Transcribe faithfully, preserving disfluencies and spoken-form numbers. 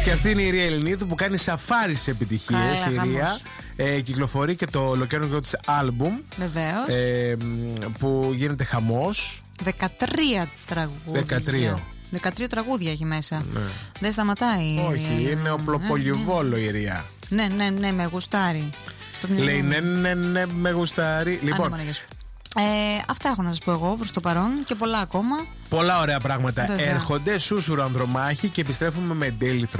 Και αυτή είναι η Ιρία Ελληνίδου που κάνει σαφάρι στις επιτυχίες. Η Ιρία ε, κυκλοφορεί και το ολοκαίρινο της άλμπουμ. Βεβαίως. Ε, που γίνεται χαμός. δεκατρία τραγούδια. δεκατρία. δεκατρία τραγούδια έχει μέσα. Ναι. Δεν σταματάει. Όχι, είναι οπλοπολιβόλο η Ιρία. Ναι, ναι, ναι, με γουστάρι. Λέει ναι, ναι, ναι, με γουστάρι. Λοιπόν. Ε, αυτά έχω να σας πω εγώ προς το παρόν και πολλά ακόμα. Πολλά ωραία πράγματα. Βέβαια. Έρχονται. Σούσουρο Ανδρομάχη και επιστρέφουμε με Daily